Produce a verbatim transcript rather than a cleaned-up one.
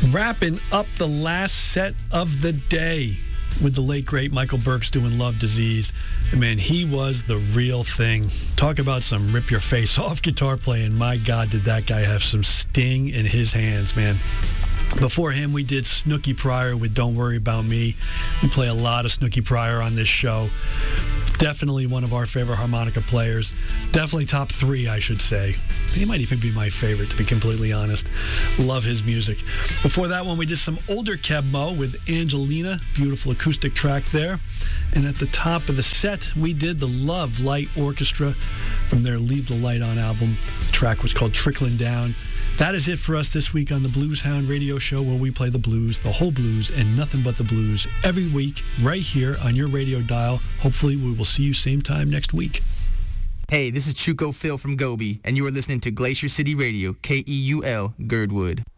Wrapping up the last set of the day with the late, great Michael Burks doing Love Disease. And man, he was the real thing. Talk about some rip-your-face-off guitar playing. My God, did that guy have some sting in his hands, man. Before him, we did Snooky Pryor with Don't Worry About Me. We play a lot of Snooky Pryor on this show. Definitely one of our favorite harmonica players. Definitely top three, I should say. He might even be my favorite, to be completely honest. Love his music. Before that one, we did some older Keb Mo with Angelina. Beautiful acoustic track there. And at the top of the set, we did the Love Light Orchestra from their Leave the Light On album. The track was called Trickling Down. That is it for us this week on the Blues Hound Radio Show, where we play the blues, the whole blues, and nothing but the blues every week right here on your radio dial. Hopefully we will see you same time next week. Hey, this is Chuco Phil from Gobi, and you are listening to Glacier City Radio, K E U L, Girdwood.